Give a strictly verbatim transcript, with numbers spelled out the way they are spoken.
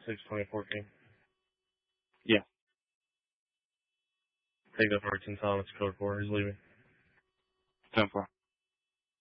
six, twenty fourteen. Yeah. Take that for ten Thomas, code four. He's leaving. ten four.